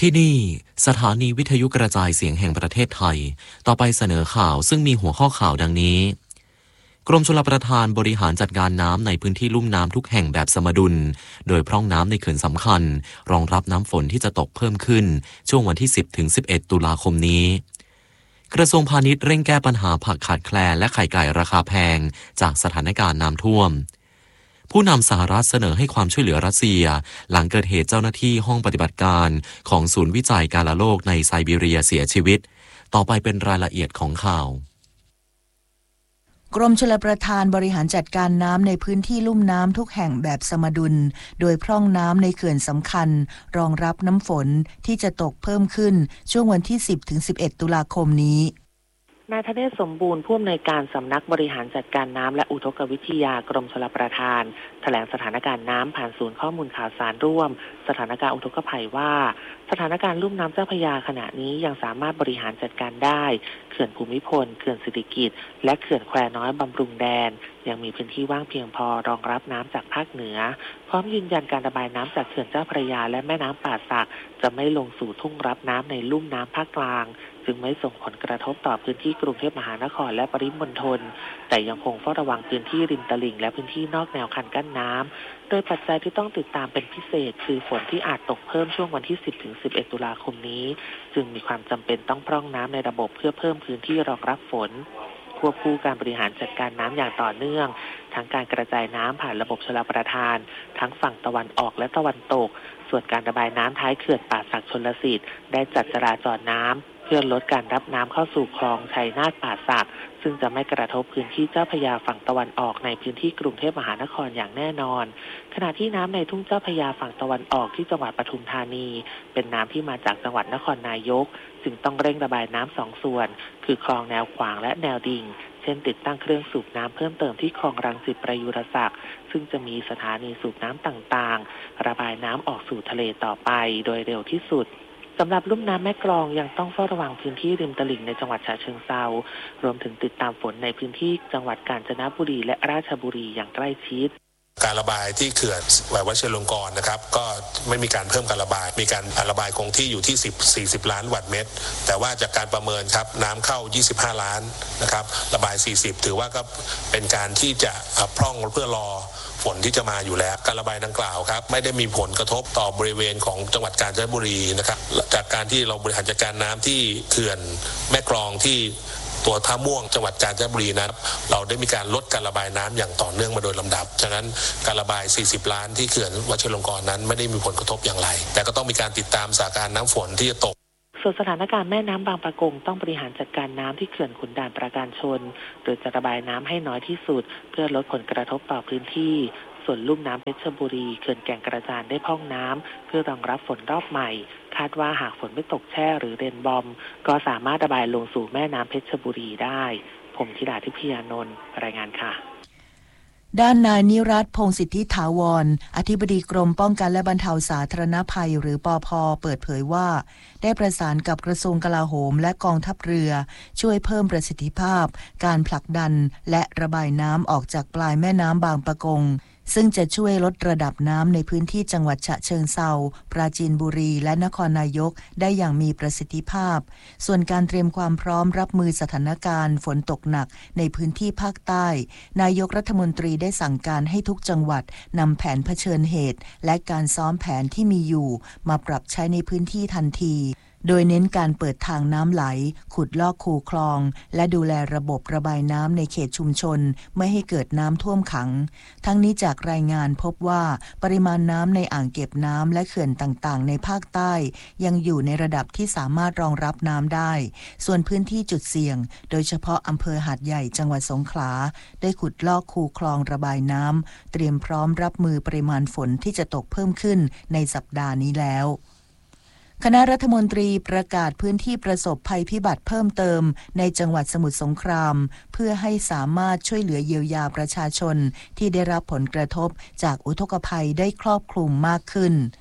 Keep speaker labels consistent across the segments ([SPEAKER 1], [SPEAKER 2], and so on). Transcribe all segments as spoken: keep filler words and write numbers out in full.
[SPEAKER 1] ที่นี่สถานีวิทยุกระจายเสียงแห่งประเทศไทยต่อไปเสนอข่าวซึ่งมีหัวข้อข่าวดังนี้กรมชลประทานบริหารจัดการน้ำในพื้นที่ลุ่มน้ำทุกแห่งแบบสมดุลโดยพร่องน้ำในเขื่อนสำคัญรองรับน้ำฝนที่จะตกเพิ่มขึ้นช่วงวันที่สิบถึงสิบเอ็ดตุลาคมนี้กระทรวงพาณิชย์เร่งแก้ปัญหาผักขาดแคลนและไข่ไก่ราคาแพงจากสถานการณ์น้ำท่วมผู้นำสหรัฐเสนอให้ความช่วยเหลือรัสเซียหลังเกิดเหตุเจ้าหน้าที่ห้องปฏิบัติการของศูนย์วิจัยกาฬโรคในไซบีเรียเสียชีวิตต่อไปเป็นรายละเอียดของข่าว
[SPEAKER 2] กรมชลประทานบริหารจัดการน้ำในพื้นที่ลุ่มน้ำทุกแห่งแบบสมดุลโดยพร่องน้ำในเขื่อนสำคัญรองรับน้ำฝนที่จะตกเพิ่มขึ้นช่วงวันที่สิบถึงสิบเอ็ดตุลาคมนี้
[SPEAKER 3] นายธเนศสมบูรณ์ผู้อำนวยการสำนักบริหารจัดการน้ำและอุทกวิทยากรมชลประทานแถลงสถานการณ์น้ำผ่านศูนย์ข้อมูลข่าวสารร่วมสถานการณ์อุทกภัยว่าสถานการณ์ลุ่มน้ำเจ้าพระยาขณะนี้ยังสามารถบริหารจัดการได้เขื่อนภูมิพลเขื่อนสิริกิติ์และเขื่อนแควน้อยบำรุงแดนยังมีพื้นที่ว่างเพียงพอรองรับน้ำจากภาคเหนือพร้อมยืนยันการระบายน้ำจากเขื่อนเจ้าพระยาและแม่น้ำป่าสักจะไม่ลงสู่ทุ่งรับน้ำในลุ่มน้ำภาคกลางจึงไม่ส่งผลกระทบต่อพื้นที่กรุงเทพมหานครและปริมณฑลแต่ยังคงเฝ้าระวังพื้นที่ริมตลิ่งและพื้นที่นอกแนวคันกั้นน้ำโดยปัจจัยที่ต้องติดตามเป็นพิเศษคือฝนที่อาจตกเพิ่มช่วงวันที่สิบถึงสิบเอ็ดตุลาคมนี้จึงมีความจำเป็นต้องพร่องน้ำในระบบเพื่อเพิ่มพื้นที่รองรับฝนควบคู่การบริหารจัดการน้ำอย่างต่อเนื่องทั้งการกระจายน้ำผ่านระบบชลประทานทั้งฝั่งตะวันออกและตะวันตกส่วนการระบายน้ำท้ายเขื่อนป่าสักชลสิทธิ์ได้จัดจราจรน้ำเพื่อลดการรับน้ำเข้าสู่คลองชัยนาทป่าสักซึ่งจะไม่กระทบพื้นที่เจ้าพระยาฝั่งตะวันออกในพื้นที่กรุงเทพมหานครอย่างแน่นอนขณะที่น้ำในทุ่งเจ้าพระยาฝั่งตะวันออกที่จังหวัดปทุมธานีเป็นน้ำที่มาจากจังหวัดนครนายกจึงต้องเร่งระบายน้ำสองส่วนคือคลองแนวขวางและแนวดิ่งเช่นติดตั้งเครื่องสูบน้ำเพิ่มเติมที่คลองรังสิตประยุรศักดิ์ซึ่งจะมีสถานีสูบน้ำต่างๆระบายน้ำออกสู่ทะเลต่อไปโดยเร็วที่สุดสำหรับลุ่มน้ำแม่กลองยังต้องเฝ้าระวังพื้นที่ริมตลิ่งในจังหวัดฉะเชิงเทรารวมถึงติดตามฝนในพื้นที่จังหวัดกาญจนบุรีและราชบุรีอย่างใกล้ชิด
[SPEAKER 4] การระบายที่เขื่อนวชิรลงกรณ์นะครับก็ไม่มีการเพิ่มการระบายมีการระบายคงที่อยู่ที่สิบ สี่สิบล้านวัตต์เมตรแต่ว่าจากการประเมินครับน้ำเข้ายี่สิบห้าล้านนะครับระบายสี่สิบถือว่าก็เป็นการที่จะพร่องเพื่อรอฝนที่จะมาอยู่แล้วการระบายดังกล่าวครับไม่ได้มีผลกระทบต่อบริเวณของจังหวัดกาญจนบุรีนะครับจากการที่เราบริหารจัดการน้ำที่เขื่อนแม่กลองที่ตัวท่าม่วงจังหวัดกาญจนบุรีนั้นเราได้มีการลดการระบายน้ำอย่างต่อเนื่องมาโดยลำดับฉะนั้นการระบายสี่สิบล้านที่เขื่อนวชิรลงกรณ์นั้นไม่ได้มีผลกระทบอย่างไรแต่ก็ต้องมีการติดตามสถานการณ์น้ำฝนที่จะตก
[SPEAKER 3] ส่วนสถานการณ์แม่น้ำบางปะกงต้องบริหารจัดการน้ำที่เขื่อนขุนด่านปราการชนโดยจะระบายน้ำให้น้อยที่สุดเพื่อลดผลกระทบต่อพื้นที่ส่วนลุ่มน้ำเพชรบุรีเขื่อนแก่งกระจานได้พร่องน้ำเพื่อรองรับฝนรอบใหม่คาดว่าหากฝนไม่ตกแช่หรือเรนบอมก็สามารถระบายลงสู่แม่น้ำเพชรบุรีได้ผมธิดาทิพยานนท์รายงานค่ะ
[SPEAKER 2] ด้านนายนิรัตน์พงษ์สิทธิถาวรอธิบดีกรมป้องกันและบรรเทาสาธารณภัยหรือปภ.เปิดเผยว่าได้ประสานกับกระทรวงกลาโหมและกองทัพเรือช่วยเพิ่มประสิทธิภาพการผลักดันและระบายน้ำออกจากปลายแม่น้ำบางปะกงซึ่งจะช่วยลดระดับน้ำในพื้นที่จังหวัดฉะเชิงเทราปราจีนบุรีและนครนายกได้อย่างมีประสิทธิภาพส่วนการเตรียมความพร้อมรับมือสถานการณ์ฝนตกหนักในพื้นที่ภาคใต้นายกรัฐมนตรีได้สั่งการให้ทุกจังหวัดนำแผนเผชิญเหตุและการซ้อมแผนที่มีอยู่มาปรับใช้ในพื้นที่ทันทีโดยเน้นการเปิดทางน้ำไหลขุดลอกคูคลองและดูแลระบบระบายน้ำในเขตชุมชนไม่ให้เกิดน้ำท่วมขังทั้งนี้จากรายงานพบว่าปริมาณน้ำในอ่างเก็บน้ำและเขื่อนต่างๆในภาคใต้ยังอยู่ในระดับที่สามารถรองรับน้ำได้ส่วนพื้นที่จุดเสี่ยงโดยเฉพาะอำเภอหาดใหญ่จังหวัดสงขลาได้ขุดลอกคูคลองระบายน้ำเตรียมพร้อมรับมือปริมาณฝนที่จะตกเพิ่มขึ้นในสัปดาห์นี้แล้วคณะรัฐมนตรีประกาศพื้นที่ประสบภัยพิบัติเพิ่มเติมในจังหวัดสมุทรสงครามเพื่อให้สามารถช่วยเหลือเยียวยาประชาชนที่ได้รับผลกระทบจากอุทกภัยได้ครอบคลุมมากขึ้น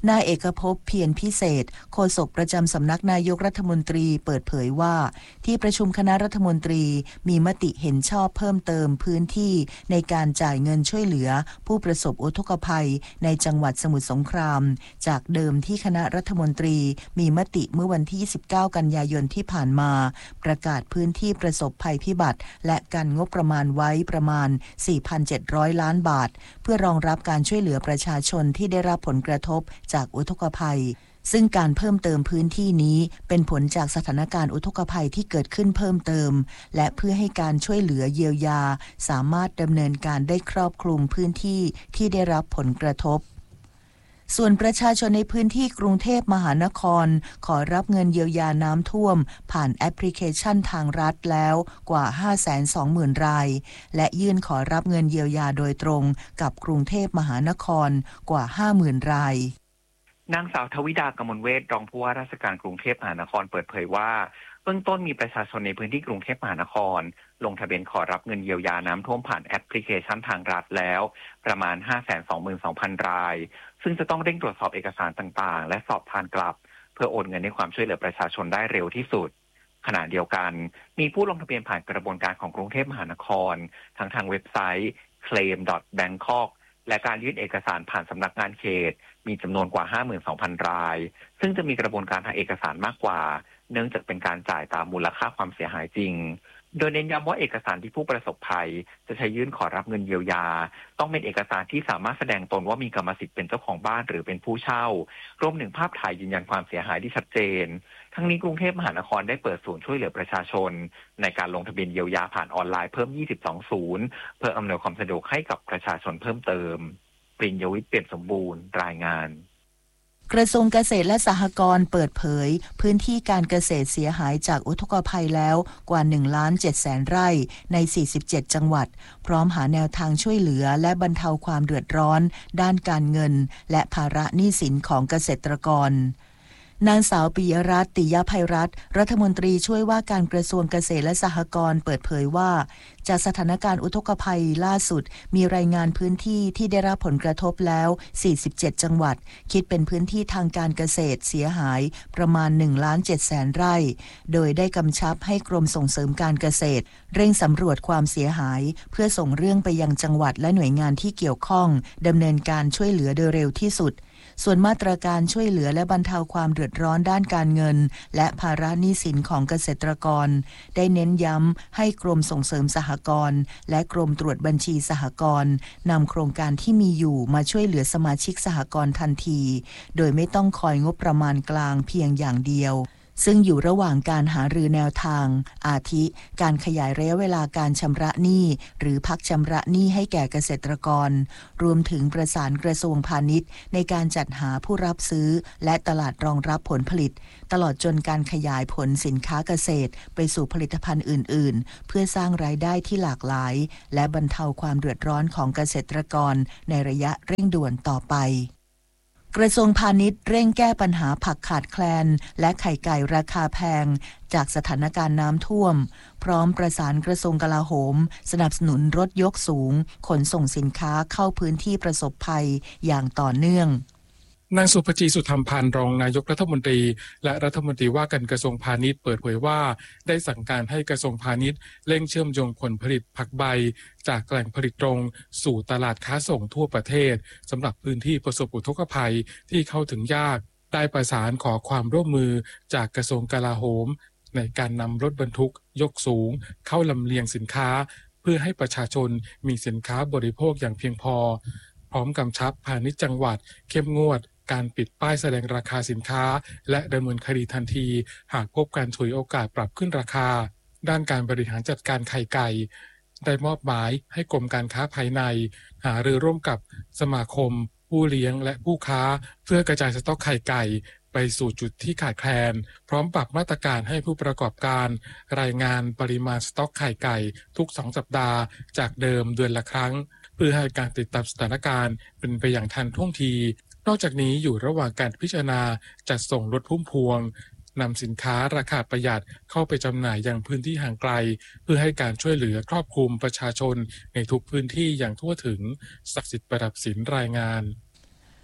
[SPEAKER 2] นายเอกภพเพียรพิเศษโฆษกประจำสำนักนายกรัฐมนตรีเปิดเผยว่าที่ประชุมคณะรัฐมนตรีมีมติเห็นชอบเพิ่มเติมพื้นที่ในการจ่ายเงินช่วยเหลือผู้ประสบอุทกภัยในจังหวัดสมุทรสงครามจากเดิมที่คณะรัฐมนตรีมีมติเมื่อวันที่ยี่สิบเก้ากันยายนที่ผ่านมาประกาศพื้นที่ประสบภัยพิบัติและกันงบประมาณไว้ประมาณ สี่พันเจ็ดร้อย ล้านบาทเพื่อรองรับการช่วยเหลือประชาชนที่ได้รับผลกระทบจากอุทกภัยซึ่งการเพิ่มเติมพื้นที่นี้เป็นผลจากสถานการณ์อุทกภัยที่เกิดขึ้นเพิ่มเติมและเพื่อให้การช่วยเหลือเยียวยาสามารถดำเนินการได้ครอบคลุมพื้นที่ที่ได้รับผลกระทบส่วนประชาชนในพื้นที่กรุงเทพมหานครขอรับเงินเยียวยาน้ำท่วมผ่านแอปพลิเคชันทางรัฐแล้วกว่า ห้าแสนสองหมื่น รายและยื่นขอรับเงินเยียวยาโดยตรงกับกรุงเทพมหานครกว่า ห้าหมื่น ราย
[SPEAKER 5] นางสาวทวิดากมลเวชรองผู้ว่าราชการกรุงเทพมหานครเปิดเผยว่าเบื้องต้นมีประชาชนในพื้นที่กรุงเทพมหานครลงทะเบียนขอรับเงินเยียวยาน้ำท่วมผ่านแอปพลิเคชันทางรัฐแล้วประมาณ ห้าแสนสองหมื่นสองพัน รายซึ่งจะต้องเร่งตรวจสอบเอกสารต่างๆและสอบทานกลับเพื่อโอนเงินให้ความช่วยเหลือประชาชนได้เร็วที่สุดขณะเดียวกันมีผู้ลงทะเบียนผ่านกระบวนการของกรุงเทพมหานครทั้งทางเว็บไซต์ เคลม ดอท แบงคอก และการยื่นเอกสารผ่านสำนักงานเขตมีจำนวนกว่า ห้าหมื่นสองพัน รายซึ่งจะมีกระบวนการทางเอกสารมากกว่าเนื่องจากเป็นการจ่ายตามมูลค่าความเสียหายจริงโดยเน้นย้ำว่าเอกสารที่ผู้ประสบภัยจะใช้ยื่นขอรับเงินเยียวยาต้องเป็นเอกสารที่สามารถแสดงตนว่ามีกรรมสิทธิ์เป็นเจ้าของบ้านหรือเป็นผู้เช่ารวมถึงภาพถ่ายยืนยันความเสียหายที่ชัดเจนทั้งนี้กรุงเทพมหานครได้เปิดศูนย์ช่วยเหลือประชาชนในการลงทะเบียนเยียวยาผ่านออนไลน์เพิ่มยี่สิบสองศูนย์เพื่ออำนวยความสะดวกให้กับประชาชนเพิ่มเติมปริญญวิทย์เปี่ยมสมบูรณ์รายงาน
[SPEAKER 2] กระทรวงเกษตรและสหกรณ์เปิดเผยพื้นที่การเกษตรเสียหายจากอุทกภัยแล้วกว่า หนึ่งล้านเจ็ดแสน ไร่ใน สี่สิบเจ็ด จังหวัดพร้อมหาแนวทางช่วยเหลือและบรรเทาความเดือดร้อนด้านการเงินและภาระหนี้สินของเกษตรกรนางสาวปิยรัตน์ ติยภัยรัตน์รัฐมนตรีช่วยว่าการกระทรวงเกษตรและสหกรณ์เปิดเผยว่าจากสถานการณ์อุทกภัยล่าสุดมีรายงานพื้นที่ที่ได้รับผลกระทบแล้วสี่สิบเจ็ดจังหวัดคิดเป็นพื้นที่ทางการเกษตรเสียหายประมาณ หนึ่งล้านเจ็ดแสน ไร่โดยได้กำชับให้กรมส่งเสริมการเกษตรเร่งสำรวจความเสียหายเพื่อส่งเรื่องไปยังจังหวัดและหน่วยงานที่เกี่ยวข้องดำเนินการช่วยเหลือโดยเร็วที่สุดส่วนมาตรการช่วยเหลือและบรรเทาความเดือดร้อนด้านการเงินและภาระหนี้สินของเกษตรกรได้เน้นย้ำให้กรมส่งเสริมสหกรณ์และกรมตรวจบัญชีสหกรณ์นำโครงการที่มีอยู่มาช่วยเหลือสมาชิกสหกรณ์ทันทีโดยไม่ต้องคอยงบประมาณกลางเพียงอย่างเดียวซึ่งอยู่ระหว่างการหารือแนวทางอาทิการขยายระยะเวลาการชำระหนี้หรือพักชำระหนี้ให้แก่เกษตรกรรวมถึงประสานกระทรวงพาณิชย์ในการจัดหาผู้รับซื้อและตลาดรองรับผลผลิตตลอดจนการขยายผลสินค้าเกษตรไปสู่ผลิตภัณฑ์อื่นๆเพื่อสร้างรายได้ที่หลากหลายและบรรเทาความเดือดร้อนของเกษตรกรในระยะเร่งด่วนต่อไปกระทรวงพาณิชย์เร่งแก้ปัญหาผักขาดแคลนและไข่ไก่ราคาแพงจากสถานการณ์น้ำท่วมพร้อมประสานกระทรวงกลาโหมสนับสนุนรถยกสูงขนส่งสินค้าเข้าพื้นที่ประสบภัยอย่างต่อเนื่อง
[SPEAKER 6] นางสุภจีสุธรรมพันธ์รองนายกรัฐมนตรีและรัฐมนตรีว่าการกระทรวงพาณิชย์เปิดเผยว่าได้สั่งการให้กระทรวงพาณิชย์เร่งเชื่อมโยงผลผลิตผักใบจากแหล่งผลิตตรงสู่ตลาดค้าส่งทั่วประเทศสำหรับพื้นที่ประสบอุทกภัยที่เข้าถึงยากได้ประสานขอความร่วมมือจากกระทรวงกลาโหมในการนำรถบรรทุกยกสูงเข้าลำเลียงสินค้าเพื่อให้ประชาชนมีสินค้าบริโภคอย่างเพียงพอพร้อมกำชับพาณิชย์จังหวัดเข้มงวดการปิดป้ายแสดงราคาสินค้าและดำเนินคดีทันทีหากพบการฉวยโอกาสปรับขึ้นราคาด้านการบริหารจัดการไข่ไก่ได้มอบหมายให้กรมการค้าภายในหารือร่วมกับสมาคมผู้เลี้ยงและผู้ค้าเพื่อกระจายสต็อกไข่ไก่ไปสู่จุดที่ขาดแคลนพร้อมปรับมาตรการให้ผู้ประกอบการรายงานปริมาณสต็อกไข่ไก่ทุกสองสัปดาห์จากเดิมเดือนละครั้งเพื่อให้การติดตามสถานการณ์เป็นไปอย่างทันท่วงทีนอกจากนี้อยู่ระหว่างการพิจารณาจัดส่งรถพุ่มพวงนำสินค้าราคาประหยัดเข้าไปจำหน่ายยังพื้นที่ห่างไกลเพื่อให้การช่วยเหลือครอบคลุมประชาชนในทุกพื้นที่อย่างทั่วถึงศักดิ์สิทธิ์ประดับศิลป์รายงาน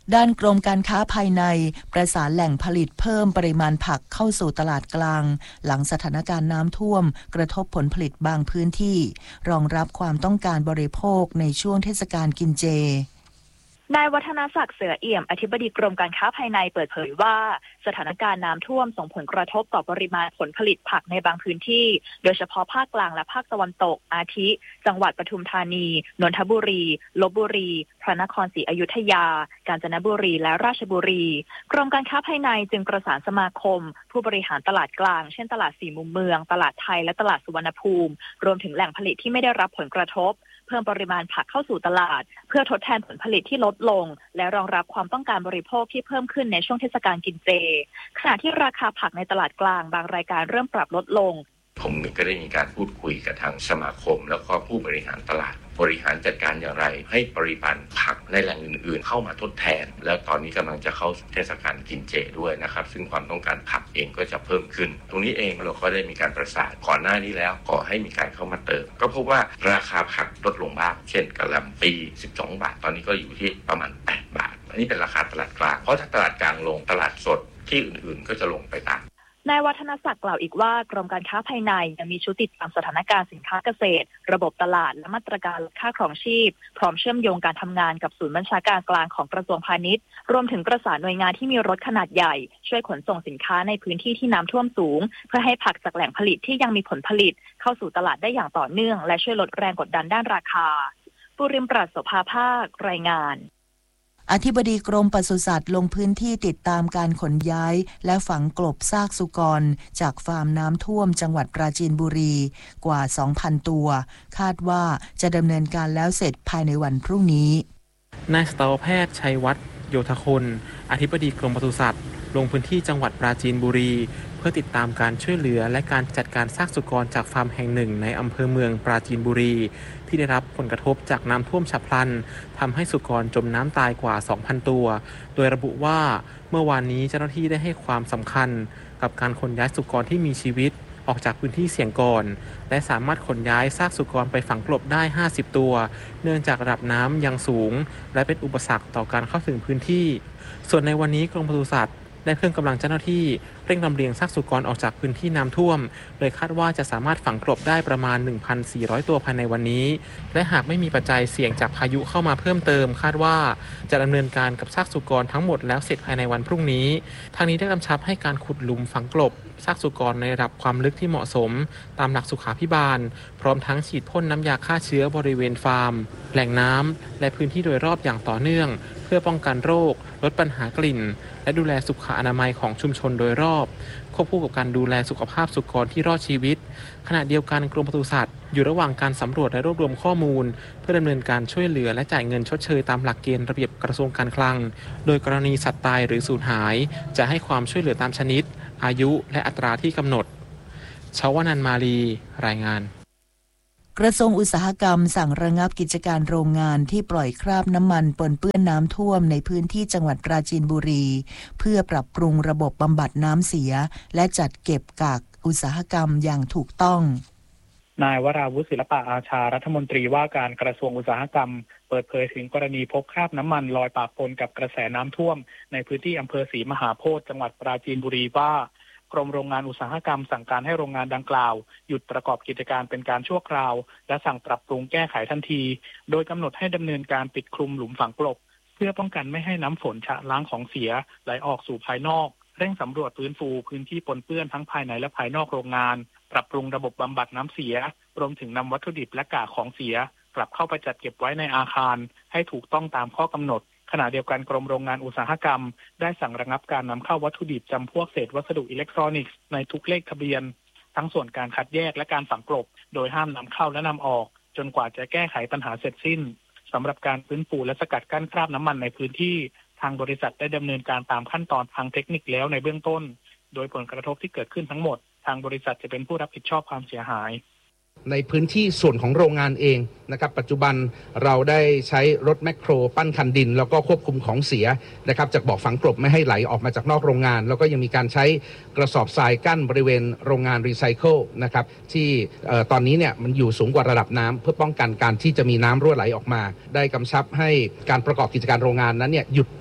[SPEAKER 2] ด้านกรมการค้าภายในประสานแหล่งผลิตเพิ่มปริมาณผักเข้าสู่ตลาดกลางหลังสถานการณ์น้ำท่วมกระทบผลผลิตบางพื้นที่รองรับความต้องการบริโภคในช่วงเทศกาลกินเจ
[SPEAKER 7] นายวัฒนศักดิ์เสือเอี่ยมอธิบดีกรมการค้าภายในเปิดเผยว่าสถานการณ์น้ำท่วมส่งผลกระทบต่อปริมาณผลผลิตผักในบางพื้นที่โดยเฉพาะภาคกลางและภาคตะวันตกอาทิ จังหวัดปทุมธานีนนทบุรีลพบุรีพระนครศรีอยุธยากาญจนบุรีและราชบุรีกรมการค้าภายในจึงประสานสมาคมผู้บริหารตลาดกลางเช่นตลาดสี่มุมเมืองตลาดไทยและตลาดสุวรรณภูมิรวมถึงแหล่งผลิตที่ไม่ได้รับผลกระทบเพิ่มปริมาณผักเข้าสู่ตลาดเพื่อทดแทนผลผลิตที่ลดลงและรองรับความต้องการบริโภคที่เพิ่มขึ้นในช่วงเทศกาลกินเจขณะที่ราคาผักในตลาดกลางบางรายการเริ่มปรับลดลง
[SPEAKER 8] ผมก็ได้มีการพูดคุยกับทางสมาคมแล้วก็ผู้บริหารตลาดบริหารจัดการอย่างไรให้ปริมาณผักในแหล่งอื่นๆเข้ามาทดแทนแล้วตอนนี้กำลังจะเข้าเทศกาลกินเจด้วยนะครับซึ่งความต้องการผักเองก็จะเพิ่มขึ้นตรงนี้เองเราก็ได้มีการประสานก่อนหน้านี้แล้วขอให้มีการเข้ามาเติมก็พบว่าราคาผักลดลงบ้างเช่นกะหล่ำปีสิบสองบาทตอนนี้ก็อยู่ที่ประมาณแปดบาทอันนี้เป็นราคาตลาดกลางเพราะถ้าตลาดกลางลงตลาดสดที่อื่นๆก็จะลงไปตาม
[SPEAKER 7] นายวัฒนศักดิ์กล่าวอีกว่ากรมการค้าภายในยังมีชุดติดตามสถานการณ์สินค้าเกษตรระบบตลาดและมาตรการลดค่าครองชีพพร้อมเชื่อมโยงการทำงานกับศูนย์บัญชาการกลางของกระทรวงพาณิชย์รวมถึงประสานหน่วยงานที่มีรถขนาดใหญ่ช่วยขนส่งสินค้าในพื้นที่ที่น้ำท่วมสูงเพื่อให้ผักจากแหล่งผลิตที่ยังมีผลผลิตเข้าสู่ตลาดได้อย่างต่อเนื่องและช่วยลดแรงกดดันด้านราคาปุริมปราศโสภาภาครายงาน
[SPEAKER 2] อธิบดีกรมปศุสัตว์ลงพื้นที่ติดตามการขนย้ายและฝังกลบซากสุกรจากฟาร์มน้ำท่วมจังหวัดปราจีนบุรีกว่า สองพัน ตัวคาดว่าจะดำเนินการแล้วเสร็จภายในวันพรุ่งนี้
[SPEAKER 1] นายสัตวแพทย์ชัยวัฒน์โยธคนอธิบดีกรมปศุสัตว์ลงพื้นที่จังหวัดปราจีนบุรีเพื่อติดตามการช่วยเหลือและการจัดการซากสุกรจากฟาร์มแห่งหนึ่งในอำเภอเมืองปราจีนบุรีที่ได้รับผลกระทบจากน้ำท่วมฉับพลันทำให้สุกรจมน้ำตายกว่า สองพัน ตัวโดยระบุว่าเมื่อวานนี้เจ้าหน้าที่ได้ให้ความสำคัญกับการขนย้ายสุกรที่มีชีวิตออกจากพื้นที่เสี่ยงก่อนและสามารถขนย้ายซากสุกรไปฝังกลบได้ห้าสิบตัวเนื่องจากระดับน้ำยังสูงและเป็นอุปสรรคต่อการเข้าถึงพื้นที่ส่วนในวันนี้กรมปศุสัตว์ได้เพิ่มกำลังเจ้าหน้าที่เร่งลำเลียงซากสุกรออกจากพื้นที่น้ำท่วมโดยคาดว่าจะสามารถฝังกลบได้ประมาณ หนึ่งพันสี่ร้อย ตัวภายในวันนี้และหากไม่มีปัจจัยเสี่ยงจากพายุเข้ามาเพิ่มเติมคาดว่าจะดำเนินการกับซากสุกรทั้งหมดแล้วเสร็จภายในวันพรุ่งนี้ทางนี้ได้กำชับให้การขุดหลุมฝังกลบซากสุกรในระดับความลึกที่เหมาะสมตามหลักสุขาภิบาลพร้อมทั้งฉีดพ่นน้ำยาฆ่าเชื้อบริเวณฟาร์มแหล่งน้ำและพื้นที่โดยรอบอย่างต่อเนื่องเพื่อป้องกันโรคลดปัญหากลิ่นและดูแลสุขอนามัยของชุมชนโดยรอบควบคู่กับการดูแลสุขภาพสุกรที่รอดชีวิตขณะเดียวกันกรมปศุสัตว์อยู่ระหว่างการสำรวจและรวบรวมข้อมูลเพื่อดำเนินการช่วยเหลือและจ่ายเงินชดเชยตามหลักเกณฑ์ระเบียบกระทรวงการคลังโดยกรณีสัตว์ตายหรือสูญหายจะให้ความช่วยเหลือตามชนิดอายุและอัตราที่กำหนดชวนันท์มาลีรายงาน
[SPEAKER 2] กระทรวงอุตสาหกรรมสั่งระงับกิจการโรงงานที่ปล่อยคราบน้ำมันปนเปื้อนน้ำท่วมในพื้นที่จังหวัดปราจีนบุรีเพื่อปรับปรุงระบบบำบัดน้ำเสียและจัดเก็บกากอุตสาหกรรมอย่างถูกต้อง
[SPEAKER 9] นายวราวุฒิศิลปะอาชารัฐมนตรีว่าการกระทรวงอุตสาหกรรมเปิดเผยถึงกรณีพบคราบน้ำมันลอยปะปนกับกระแสน้ำท่วมในพื้นที่อำเภอศรีมหาโพธิ์จังหวัดปราจีนบุรีว่ากรมโรงงานอุตสาหกรรมสั่งการให้โรงงานดังกล่าวหยุดประกอบกิจการเป็นการชั่วคราวและสั่งปรับปรุงแก้ไขทันทีโดยกำหนดให้ดำเนินการปิดคลุมหลุมฝังกลบเพื่อป้องกันไม่ให้น้ำฝนชะล้างของเสียไหลออกสู่ภายนอกเร่งสำรวจฟื้นฟูพื้นที่ปนเปื้อนทั้งภายในและภายนอกโรงงานปรับปรุงระบบบำบัดน้ำเสียรวมถึงนำวัตถุดิบและกากของเสียกลับเข้าไปจัดเก็บไว้ในอาคารให้ถูกต้องตามข้อกำหนดขณะเดียวกันกรมโรงงานอุตสาหกรรมได้สั่งระงับการนำเข้าวัตถุดิบจำพวกเศษวัสดุอิเล็กทรอนิกส์ในทุกเลขทะเบียนทั้งส่วนการคัดแยกและการฝังกลบโดยห้ามนำเข้าและนำออกจนกว่าจะแก้ไขปัญหาเสร็จสิ้นสำหรับการฟื้นฟูและสกัดกั้นคราบน้ำมันในพื้นที่ทางบริษัทได้ดำเนินการตามขั้นตอนทางเทคนิคแล้วในเบื้องต้นโดยผลกระทบที่เกิดขึ้นทั้งหมดทางบริษัทจะเป็นผู้รับผิดชอบความเสียหาย
[SPEAKER 10] ในพื้นที่ส่วนของโรงงานเองนะครับปัจจุบันเราได้ใช้รถแมคโครปั้นคันดินแล้วก็ควบคุมของเสียนะครับจากบ่อฝังกลบไม่ให้ไหลออกมาจากนอกโรงงานแล้วก็ยังมีการใช้กระสอบทรายกั้นบริเวณโรงงานรีไซเคิลนะครับที่ตอนนี้เนี่ยมันอยู่สูงกว่าระดับน้ำเพื่อป้องกันการที่จะมีน้ำรั่วไหลออกมาได้กำชับให้การประกอบกิจการโรงงานนั้นเนี่ยหยุด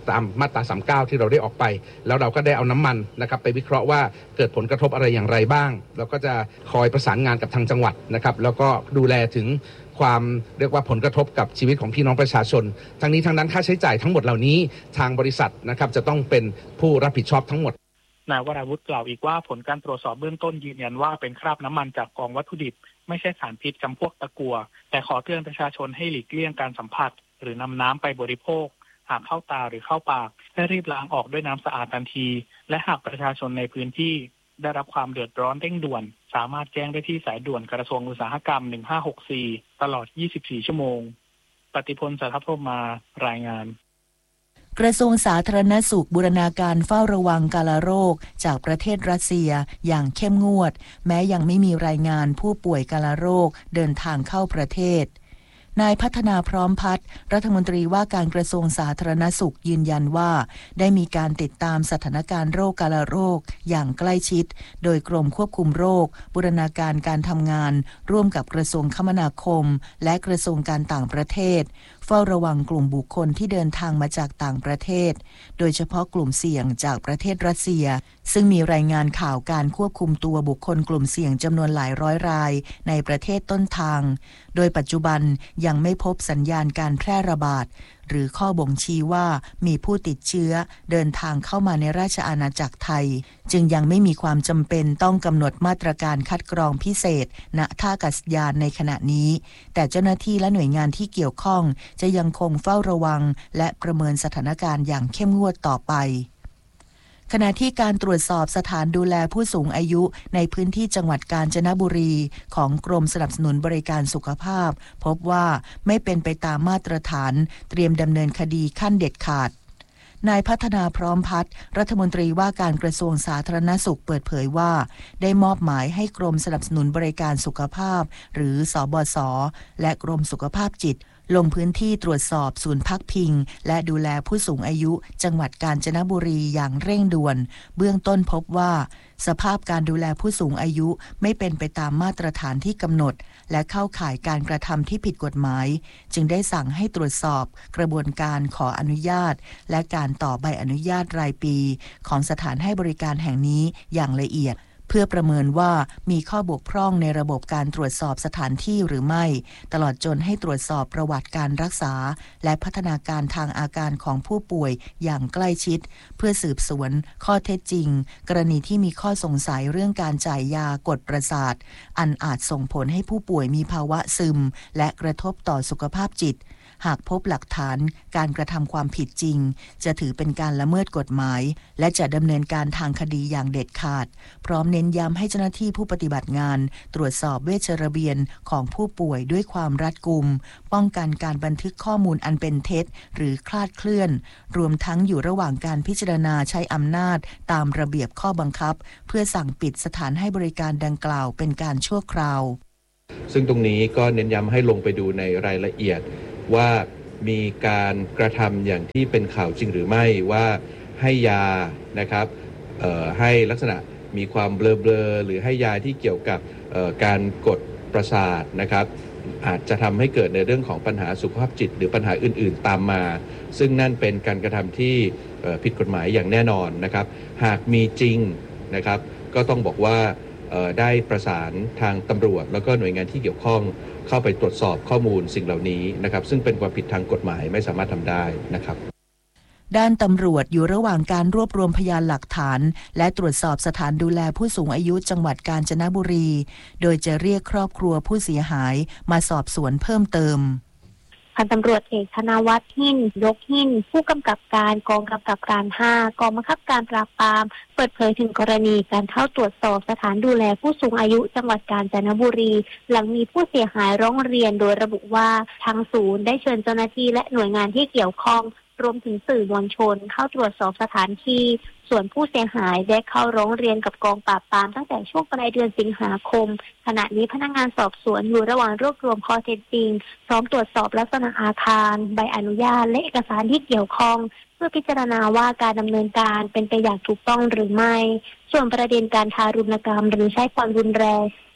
[SPEAKER 10] ตามมาตราสามสิบเก้าที่เราได้ออกไปแล้วเราก็ได้เอาน้ำมันนะครับไปวิเคราะห์ว่าเกิดผลกระทบอะไรอย่างไรบ้างเราก็จะคอยประสานงานกับทางจังหวัดนะครับแล้วก็ดูแลถึงความเรียกว่าผลกระทบกับชีวิตของพี่น้องประชาชนทั้งนี้ทั้งนั้นค่าใช้จ่ายทั้งหมดเหล่านี้ทางบริษัทนะครับจะต้องเป็นผู้รับผิดชอบทั้งหมด
[SPEAKER 9] นายวราวุฒิกล่าวอีกว่าผลการตรวจสอบเบื้องต้นยืนยันว่าเป็นคราบน้ำมันจากกองวัตถุดิบไม่ใช่สารพิษจำพวกตะกั่วแต่ขอเตือนประชาชนให้หลีกเลี่ยงการสัมผัสหรือนำน้ำไปบริโภคหากเข้าตาหรือเข้าปากให้รีบล้างออกด้วยน้ำสะอาดทันทีและหากประชาชนในพื้นที่ได้รับความเดือดร้อนเร่งด่วนสามารถแจ้งได้ที่สายด่วนกระทรวงอุตสาหกรรมหนึ่งห้าหกสี่ตลอดยี่สิบสี่ชั่วโมงปฏิพล สัทธพรหมารายงาน
[SPEAKER 2] กระทรวงสาธารณสุขบูรณาการเฝ้าระวังกาฬโรคจากประเทศรัสเซียอย่างเข้มงวดแม้ยังไม่มีรายงานผู้ป่วยกาฬโรคเดินทางเข้าประเทศนายพัฒนาพร้อมพัฒน์รัฐมนตรีว่าการกระทรวงสาธารณสุขยืนยันว่าได้มีการติดตามสถานการณ์โรคกาฬโรคอย่างใกล้ชิดโดยกรมควบคุมโรคบูรณาการการทำงานร่วมกับกระทรวงคมนาคมและกระทรวงการต่างประเทศเฝ้าระวังกลุ่มบุคคลที่เดินทางมาจากต่างประเทศโดยเฉพาะกลุ่มเสี่ยงจากประเทศรัสเซียซึ่งมีรายงานข่าวการควบคุมตัวบุคคลกลุ่มเสี่ยงจำนวนหลายร้อยรายในประเทศต้นทางโดยปัจจุบันยังไม่พบสัญญาณการแพร่ระบาดหรือข้อบ่งชี้ว่ามีผู้ติดเชื้อเดินทางเข้ามาในราชอาณาจักรไทยจึงยังไม่มีความจำเป็นต้องกำหนดมาตรการคัดกรองพิเศษณท่าอากาศยานในขณะนี้แต่เจ้าหน้าที่และหน่วยงานที่เกี่ยวข้องจะยังคงเฝ้าระวังและประเมินสถานการณ์อย่างเข้มงวดต่อไปขณะที่การตรวจสอบสถานดูแลผู้สูงอายุในพื้นที่จังหวัดกาญจนบุรีของกรมสนับสนุนบริการสุขภาพพบว่าไม่เป็นไปตามมาตรฐานเตรียมดำเนินคดีขั้นเด็ดขาดนายพัฒนาพร้อมพัฒน์รัฐมนตรีว่าการกระทรวงสาธารณสุขเปิดเผยว่าได้มอบหมายให้กรมสนับสนุนบริการสุขภาพหรือสบศและกรมสุขภาพจิตลงพื้นที่ตรวจสอบศูนย์พักพิงและดูแลผู้สูงอายุจังหวัดกาญจนบุรีอย่างเร่งด่วนเบื้องต้นพบว่าสภาพการดูแลผู้สูงอายุไม่เป็นไปตามมาตรฐานที่กำหนดและเข้าข่ายการกระทำที่ผิดกฎหมายจึงได้สั่งให้ตรวจสอบกระบวนการขออนุญาตและการต่อใบอนุญาตรายปีของสถานให้บริการแห่งนี้อย่างละเอียดเพื่อประเมินว่ามีข้อบกพร่องในระบบการตรวจสอบสถานที่หรือไม่ตลอดจนให้ตรวจสอบประวัติการรักษาและพัฒนาการทางอาการของผู้ป่วยอย่างใกล้ชิดเพื่อสืบสวนข้อเท็จจริงกรณีที่มีข้อสงสัยเรื่องการจ่ายยากดประสาทอันอาจส่งผลให้ผู้ป่วยมีภาวะซึมและกระทบต่อสุขภาพจิตหากพบหลักฐานการกระทำความผิดจริงจะถือเป็นการละเมิดกฎหมายและจะดำเนินการทางคดีอย่างเด็ดขาดพร้อมเน้นย้ำให้เจ้าหน้าที่ผู้ปฏิบัติงานตรวจสอบเวชระเบียนของผู้ป่วยด้วยความรัดกุมป้องกันการบันทึกข้อมูลอันเป็นเท็จหรือคลาดเคลื่อนรวมทั้งอยู่ระหว่างการพิจารณาใช้อำนาจตามระเบียบข้อบังคับเพื่อสั่งปิดสถานให้บริการดังกล่าวเป็นการชั่วคราว
[SPEAKER 11] ซึ่งตรงนี้ก็เน้นย้ำให้ลงไปดูในรายละเอียดว่ามีการกระทำอย่างที่เป็นข่าวจริงหรือไม่ว่าให้ยานะครับให้ลักษณะมีความเบลอๆหรือให้ยาที่เกี่ยวกับการกดประสาทนะครับอาจจะทำให้เกิดในเรื่องของปัญหาสุขภาพจิตหรือปัญหาอื่นๆตามมาซึ่งนั่นเป็นการกระทำที่ผิดกฎหมายอย่างแน่นอนนะครับหากมีจริงนะครับก็ต้องบอกว่าได้ประสานทางตำรวจแล้วก็หน่วยงานที่เกี่ยวข้องเข้าไปตรวจสอบข้อมูลสิ่งเหล่านี้นะครับซึ่งเป็นความผิดทางกฎหมายไม่สามารถทำได้นะครับ
[SPEAKER 2] ด้านตำรวจอยู่ระหว่างการรวบรวมพยานหลักฐานและตรวจสอบสถานดูแลผู้สูงอายุจังหวัดกาญจนบุรีโดยจะเรียกครอบครัวผู้เสียหายมาสอบสวนเพิ่มเติม
[SPEAKER 12] พันตำรวจเอกธนวัฒน์หินยกหินผู้กำกับการกองกำกับการห้ากองบังคับการปราบปรามเปิดเผยถึงกรณีการเข้าตรวจสอบสถานดูแลผู้สูงอายุจังหวัดกาญจนบุรีหลังมีผู้เสียหายร้องเรียนโดยระบุว่าทางศูนย์ได้เชิญเจ้าหน้าที่และหน่วยงานที่เกี่ยวข้องรวมถึงสื่อมวลชนเข้าตรวจสอบสถานที่ส่วนผู้เสียหายได้เข้าร้องเรียนกับกองปราบปรามตั้งแต่ช่วงปลายเดือนสิงหาคมขณะนี้พนักงานสอบสวนอยู่ระหว่างรวบรวมข้อเท็จจริงพร้อมตรวจสอบลักษณะอาคารใบอนุญาตและเอกสารที่เกี่ยวข้องเพื่อพิจารณาว่าการดำเนินการเป็นไปอย่างถูกต้องหรือไม่ส่วนประเด็นการทารุณกรรมหรือใช้ความรุนแรง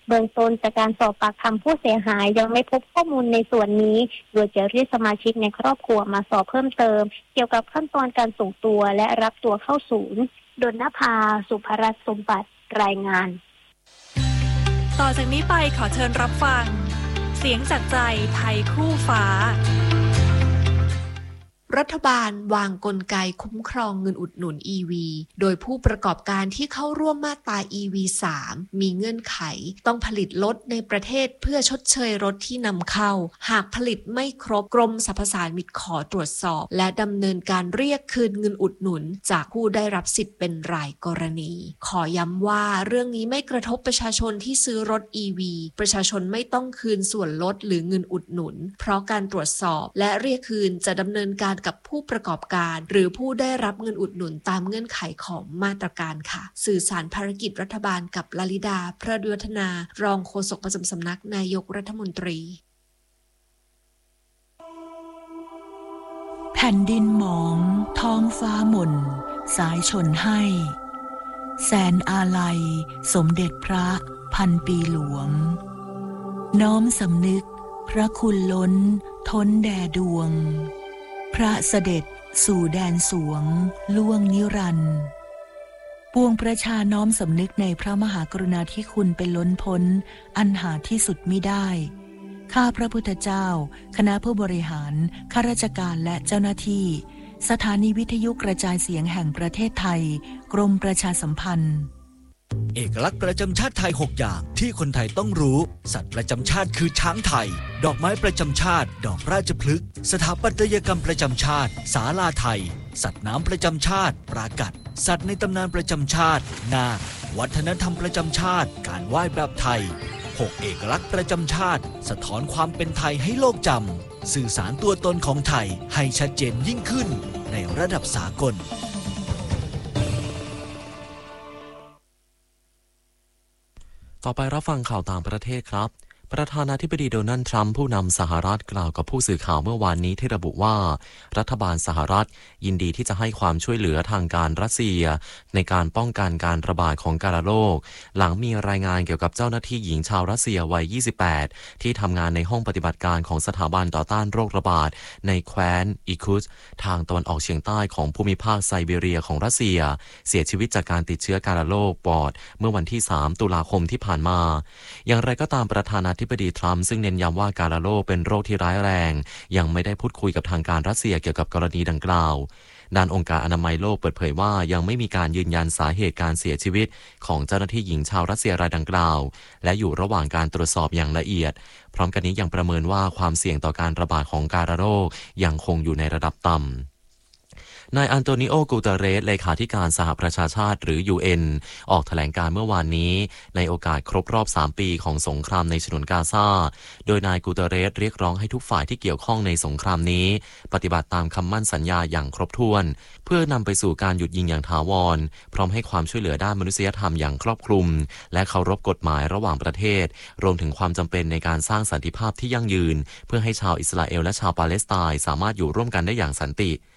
[SPEAKER 12] เบื้องต้นจากการสอบปากคำผู้เสียหายยังไม่พบข้อมูลในส่วนนี้โดยจะเรียกสมาชิกในครอบครัวมาสอบเพิ่มเติมเกี่ยวกับขั้นตอนการส่งตัวและรับตัวเข้าศูนย์ดลนภา สุภรัตน์สมบัติรายงาน
[SPEAKER 13] ต่อจากนี้ไปขอเชิญรับฟังเสียงจากใจไทยคู่ฟ้า
[SPEAKER 14] รัฐบาลวางกลไกคุ้มครองเงินอุดหนุน อี วี โดยผู้ประกอบการที่เข้าร่วมมาตรา อี วี สาม มีเงื่อนไขต้องผลิตรถในประเทศเพื่อชดเชยรถที่นำเข้าหากผลิตไม่ครบกรมสรรพสามิตขอตรวจสอบและดำเนินการเรียกคืนเงินอุดหนุนจากผู้ได้รับสิทธิ์เป็นรายกรณีขอย้ำว่าเรื่องนี้ไม่กระทบประชาชนที่ซื้อรถ อี วี ประชาชนไม่ต้องคืนส่วนลดหรือเงินอุดหนุนเพราะการตรวจสอบและเรียกคืนจะดำเนินการกับผู้ประกอบการหรือผู้ได้รับเงินอุดหนุนตามเงื่อนไขของมาตรการค่ะสื่อสารภารกิจรัฐบาลกับลลิดาพระดุวัฒนารองโฆษกประจำสำนักนายกรัฐมนตรี
[SPEAKER 2] แผ่นดินหมองท้องฟ้าหม่นสายชนให้แสนอาลัยสมเด็จพระพันปีหลวงน้อมสำนึกพระคุณล้นท้นแด่ดวงพระเสด็จสู่แดนสวงล่วงนิรันดร์ปวงประชาน้อมสำนึกในพระมหากรุณาธิคุณเป็นล้นพ้นอันหาที่สุดมิได้ข้าพระพุทธเจ้าคณะผู้บริหารข้าราชการและเจ้าหน้าที่สถานีวิทยุกระจายเสียงแห่งประเทศไทยกรมประชาสัมพันธ์
[SPEAKER 15] เอกลักษณ์ประจำชาติไทยหกอย่างที่คนไทยต้องรู้สัตว์ประจำชาติคือช้างไทยดอกไม้ประจำชาติดอกราชพฤกษ์สถาปัตยกรรมประจำชาติศาลาไทยสัตว์น้ำประจำชาติปรากัดสัตว์ในตำนานประจำชาตินาควัฒนธรรมประจำชาติการไหว้แบบไทยหกเอกลักษณ์ประจำชาติสะท้อนความเป็นไทยให้โลกจำสื่อสารตัวตนของไทยให้ชัดเจนยิ่งขึ้นในระดับสากล
[SPEAKER 1] ต่อไปรับฟังข่าวต่างประเทศครับประธานาธิบดีโดนัลด์ทรัมป์ผู้นำสหรัฐกล่าวกับผู้สื่อข่าวเมื่อวานนี้ที่ระบุว่ารัฐบาลสหรัฐยินดีที่จะให้ความช่วยเหลือทางการรัสเซียในการป้องกันการระบาดของกาฬโรคหลังมีรายงานเกี่ยวกับเจ้าหน้าที่หญิงชาวรัสเซียวัยยี่สิบแปดที่ทำงานในห้องปฏิบัติการของสถาบันต่อต้านโรคระบาดในแคว้นอิคุสทางตะวันออกเฉียงใต้ของภูมิภาคไซบีเรียของรัสเซียเสียชีวิตจากการติดเชื้อกาฬโรคปอดเมื่อวันที่สามตุลาคมที่ผ่านมาอย่างไรก็ตามประธานาธิบดีทรัมป์ซึ่งเน้นย้ำว่ากาฬโรคเป็นโรคที่ร้ายแรงยังไม่ได้พูดคุยกับทางการรัสเซียเกี่ยวกับกรณีดังกล่าวด้านองค์การอนามัยโลกเปิดเผยว่ายังไม่มีการยืนยันสาเหตุการเสียชีวิตของเจ้าหน้าที่หญิงชาวรัสเซียรายดังกล่าวและอยู่ระหว่างการตรวจสอบอย่างละเอียดพร้อมกันนี้ยังประเมินว่าความเสี่ยงต่อการระบาดของกาฬโรคยังคงอยู่ในระดับต่ำนายอันโตนิโอ กูเตเรสเลขาธิการสหประชาชาติหรือ ยู เอ็น ออกแถลงการเมื่อวานนี้ในโอกาสครบรอบสามปีของสงครามในฉนวนกาซาโดยนายกูเตเรสเรียกร้องให้ทุกฝ่ายที่เกี่ยวข้องในสงครามนี้ปฏิบัติตามคำมั่นสัญญาอย่างครบถ้วนเพื่อนำไปสู่การหยุดยิงอย่างถาวรพร้อมให้ความช่วยเหลือด้านมนุษยธรรมอย่างครอบคลุมและเคารพกฎหมายระหว่างประเทศรวมถึงความจำเป็นในการสร้างสันติภาพที่ยั่งยืนเพื่อให้ชาวอิสราเอลและชาวปาเลสไตน์สามารถอยู่ร่วมกันได้อย่างสันติ